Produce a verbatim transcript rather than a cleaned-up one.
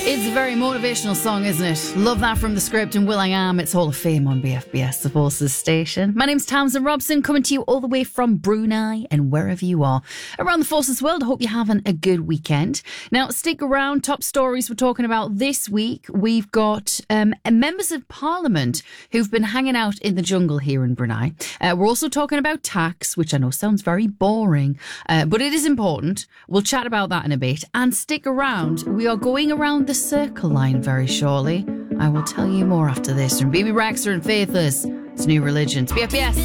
It's a very motivational song, isn't it? Love that from the script and will.i.am. It's Hall of Fame on B F B S, the Forces station. My name's Tamsin Robson, coming to you all the way from Brunei and wherever you are around the Forces world. I hope you're having a good weekend. Now, stick around. Top stories we're talking about this week. We've got um, members of Parliament who've been hanging out in the jungle here in Brunei. Uh, we're also talking about tax, which I know sounds very boring, uh, but it is important. We'll chat about that in a bit. And stick around. We are going around the Circle Line very shortly. I will tell you more after this. From Bibi Rexha and Faithless, it's New Religions. B F B S.